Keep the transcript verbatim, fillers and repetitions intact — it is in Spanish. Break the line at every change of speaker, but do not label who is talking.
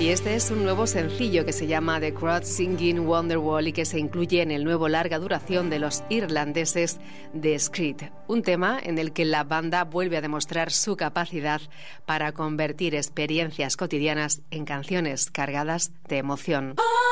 Y este es un nuevo sencillo que se llama The Crowd Singing Wonderwall y que se incluye en el nuevo larga duración de los irlandeses The Screed, un tema en el que la banda vuelve a demostrar su capacidad para convertir experiencias cotidianas en canciones cargadas de emoción.